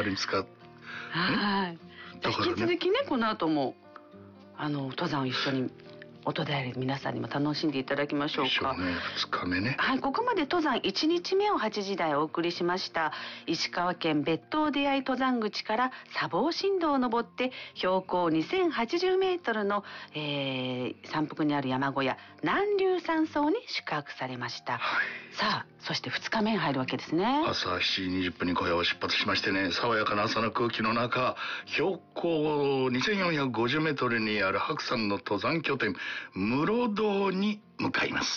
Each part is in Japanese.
るんですか。 はい。 だからね、 引き続きね、この後も登山を一緒に音であり皆さんにも楽しんでいただきましょうか。 ね、2日目ね。 はい、ここまで登山1日目を8時台お送りしました。石川県別当出会い登山口から砂防新道を登って標高2080メートルの、山腹にある山小屋南龍山荘に宿泊されました。はい、さあ、そして2日目に入るわけですね。 朝7時20分に小屋を出発しましてね、爽やかな朝の空気の中、標高2450メートルにある白山の登山拠点室堂に向かいます。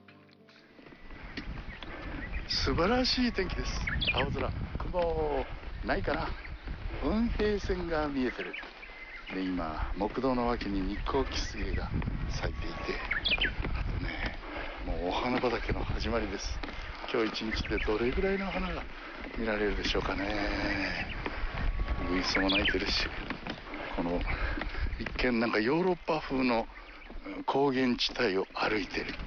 素晴らしい天気です。青空、雲ないかな。雲平線が見えてる。で、今木道の脇に日光キスゲが咲いていて、あとね、もうお花畑の始まりです。今日一日でどれぐらいの花が見られるでしょうかね。ウグイスも鳴いてるし、この一見なんかヨーロッパ風の高原地帯を歩いてる。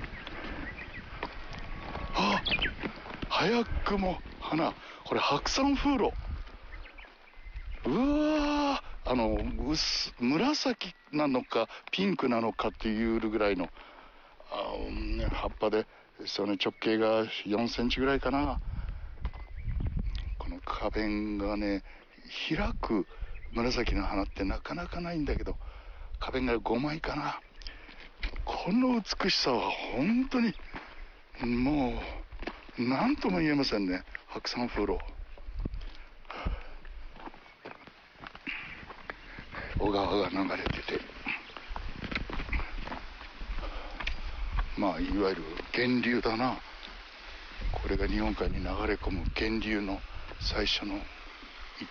あ、早くも花、これ白山風炉。うわー、紫なのかピンクなのかっていうぐらいの葉っぱで、その直径が4センチぐらいかな。この花弁がね、開く紫の花ってなかなかないんだけど、花弁が5枚かな。この美しさは本当にもう何とも言えませんね。白山風呂、小川が流れてて、まあいわゆる源流だな。これが日本海に流れ込む源流の最初の